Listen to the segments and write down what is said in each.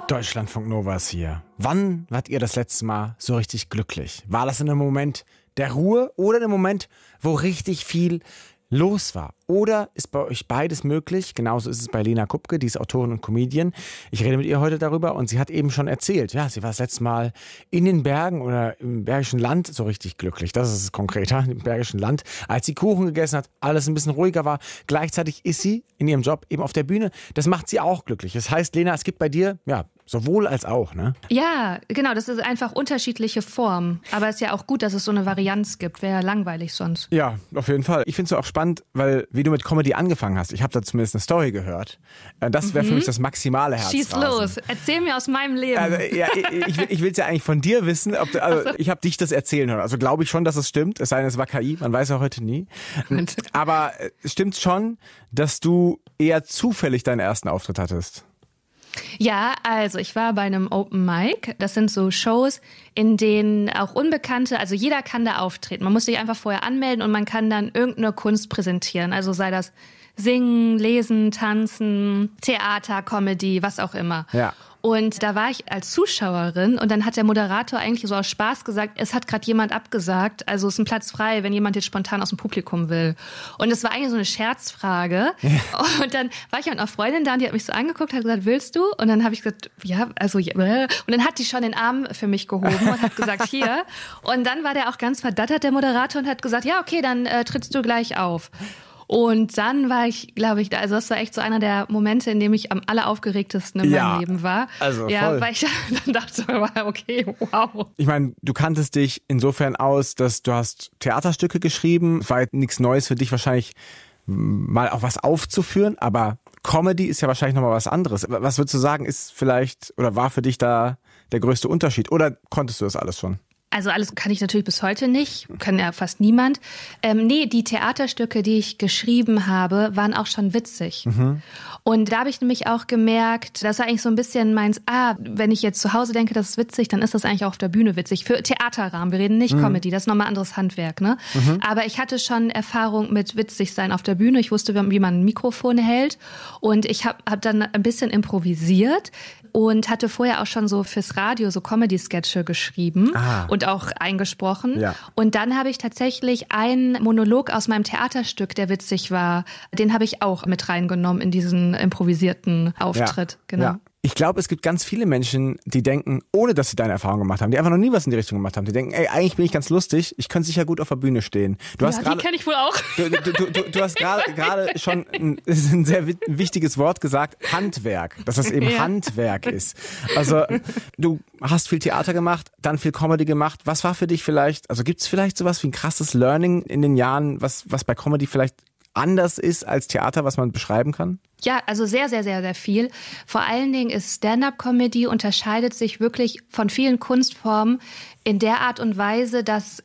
Deutschlandfunk Nova ist hier. Wann wart ihr das letzte Mal so richtig glücklich? War das in einem Moment der Ruhe oder in einem Moment, wo richtig viel los war? Oder ist bei euch beides möglich? Genauso ist es bei Lena Kupke, die ist Autorin und Comedian. Ich rede mit ihr heute darüber und sie hat eben schon erzählt, ja, sie war das letzte Mal in den Bergen oder im Bergischen Land so richtig glücklich. Das ist es konkreter, im Bergischen Land, als sie Kuchen gegessen hat, alles ein bisschen ruhiger war. Gleichzeitig ist sie in ihrem Job eben auf der Bühne. Das macht sie auch glücklich. Das heißt, Lena, es gibt bei dir, ja, sowohl als auch, ne? Ja, genau, das ist einfach unterschiedliche Formen. Aber es ist ja auch gut, dass es so eine Varianz gibt. Wäre ja langweilig sonst. Ja, auf jeden Fall. Ich finde es auch spannend, weil wie du mit Comedy angefangen hast, ich habe da zumindest eine Story gehört. Das wäre für mich das maximale Herzrasen. Schieß los, erzähl mir aus meinem Leben. Also, ja, ich will es ja eigentlich von dir wissen. Ich habe dich das erzählen hören. Also glaube ich schon, dass es stimmt. Es sei denn, es war KI, man weiß ja heute nie. Aber stimmt schon, dass du eher zufällig deinen ersten Auftritt hattest? Ja, also ich war bei einem Open Mic. Das sind so Shows, in denen auch Unbekannte, also jeder kann da auftreten. Man muss sich einfach vorher anmelden und man kann dann irgendeine Kunst präsentieren. Also sei das Singen, Lesen, Tanzen, Theater, Comedy, was auch immer. Ja. Und da war ich als Zuschauerin und dann hat der Moderator eigentlich so aus Spaß gesagt, es hat gerade jemand abgesagt, also ist ein Platz frei, wenn jemand jetzt spontan aus dem Publikum will. Und es war eigentlich so eine Scherzfrage. Ja. Und dann war ich mit einer Freundin da und die hat mich so angeguckt, hat gesagt, willst du? Und dann habe ich gesagt, ja, also ja. Und dann hat die schon den Arm für mich gehoben und hat gesagt, hier. Und dann war der auch ganz verdattert, der Moderator, und hat gesagt, ja, okay, dann trittst du gleich auf. Und dann war ich, glaube ich, also das war echt so einer der Momente, in dem ich am alleraufgeregtesten in meinem Leben war. Also ja, voll. Weil ich dann dachte, okay, wow. Ich meine, du kanntest dich insofern aus, dass du hast Theaterstücke geschrieben. Es war jetzt nichts Neues für dich wahrscheinlich, mal auch was aufzuführen, aber Comedy ist ja wahrscheinlich nochmal was anderes. Was würdest du sagen, ist vielleicht oder war für dich da der größte Unterschied? Oder konntest du das alles schon? Also alles kann ich natürlich bis heute nicht, kann ja fast niemand. Nee, die Theaterstücke, die ich geschrieben habe, waren auch schon witzig. Mhm. Und da habe ich nämlich auch gemerkt, das war eigentlich so ein bisschen meins, wenn ich jetzt zu Hause denke, das ist witzig, dann ist das eigentlich auch auf der Bühne witzig. Für Theaterrahmen, wir reden nicht Comedy, das ist nochmal anderes Handwerk, ne? Mhm. Aber ich hatte schon Erfahrung mit witzig sein auf der Bühne. Ich wusste, wie man ein Mikrofon hält und ich hab dann ein bisschen improvisiert und hatte vorher auch schon so fürs Radio so Comedy-Sketche geschrieben und auch eingesprochen. Ja. Und dann habe ich tatsächlich einen Monolog aus meinem Theaterstück, der witzig war, den habe ich auch mit reingenommen in diesen improvisierten Auftritt. Ja. Genau. Ja. Ich glaube, es gibt ganz viele Menschen, die denken, ohne dass sie deine Erfahrung gemacht haben, die einfach noch nie was in die Richtung gemacht haben, die denken, ey, eigentlich bin ich ganz lustig, ich könnte sicher gut auf der Bühne stehen. Die kenne ich wohl auch. Du hast gerade schon ein sehr wichtiges Wort gesagt, Handwerk, dass das eben Handwerk ist. Also du hast viel Theater gemacht, dann viel Comedy gemacht. Was war für dich vielleicht, also gibt es vielleicht sowas wie ein krasses Learning in den Jahren, was bei Comedy vielleicht anders ist als Theater, was man beschreiben kann? Ja, also sehr, sehr, sehr, sehr viel. Vor allen Dingen ist Stand-up-Comedy unterscheidet sich wirklich von vielen Kunstformen in der Art und Weise, dass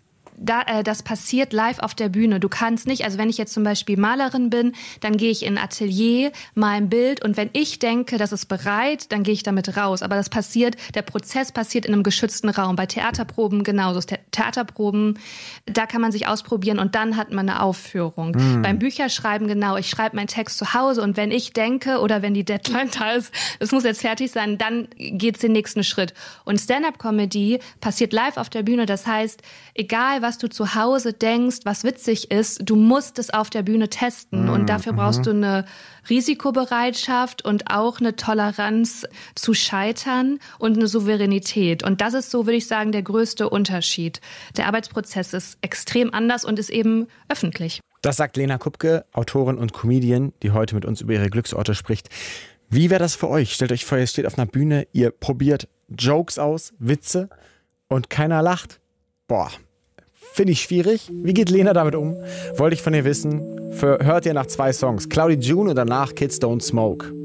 das passiert live auf der Bühne. Du kannst nicht, also wenn ich jetzt zum Beispiel Malerin bin, dann gehe ich in ein Atelier, mal ein Bild und wenn ich denke, das ist bereit, dann gehe ich damit raus. Aber der Prozess passiert in einem geschützten Raum. Bei Theaterproben genauso. Theaterproben, da kann man sich ausprobieren und dann hat man eine Aufführung. Beim Bücherschreiben genau, ich schreibe meinen Text zu Hause und wenn ich denke oder wenn die Deadline da ist, es muss jetzt fertig sein, dann geht's den nächsten Schritt. Und Stand-up-Comedy passiert live auf der Bühne. Das heißt, egal was du zu Hause denkst, was witzig ist, du musst es auf der Bühne testen. Und dafür brauchst du eine Risikobereitschaft und auch eine Toleranz zu scheitern und eine Souveränität. Und das ist so, würde ich sagen, der größte Unterschied. Der Arbeitsprozess ist extrem anders und ist eben öffentlich. Das sagt Lena Kupke, Autorin und Comedian, die heute mit uns über ihre Glücksorte spricht. Wie wäre das für euch? Stellt euch vor, ihr steht auf einer Bühne, ihr probiert Jokes aus, Witze und keiner lacht. Boah. Finde ich schwierig. Wie geht Lena damit um? Wollte ich von ihr wissen. Hört ihr nach 2 Songs. Cloudy June und danach Kids Don't Smoke.